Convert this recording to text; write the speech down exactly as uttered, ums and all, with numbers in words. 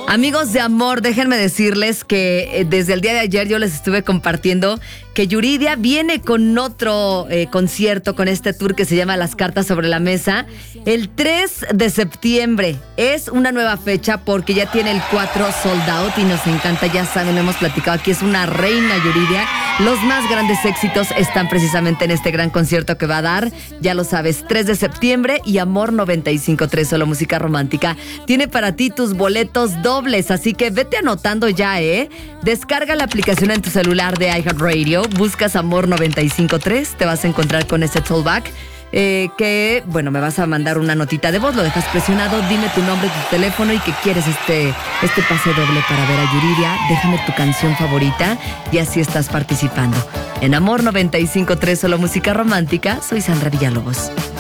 Amigos de amor, déjenme decirles que eh, desde el día de ayer yo les estuve compartiendo que Yuridia viene con otro eh, concierto, con este tour que se llama Las Cartas sobre la Mesa, el tres de septiembre. Es una nueva fecha porque ya tiene el cuatro sold out y nos encanta, ya saben, lo hemos platicado aquí, es una reina Yuridia. Los más grandes éxitos están precisamente en este gran concierto que va a dar, ya lo sabes, tres de septiembre y Amor noventa y cinco punto tres, solo música romántica. Tiene para ti tus boletos dobles, así que vete anotando ya, ¿eh? Descarga la aplicación en tu celular de iHeartRadio, buscas Amor noventa y cinco punto tres, te vas a encontrar con ese tollback. Eh, que, bueno, me vas a mandar una notita de voz, lo dejas presionado, dime tu nombre, tu teléfono y que quieres este, este pase doble para ver a Yuridia. Déjame tu canción favorita y así estás participando. En Amor noventa y cinco punto tres, solo música romántica, soy Sandra Villalobos.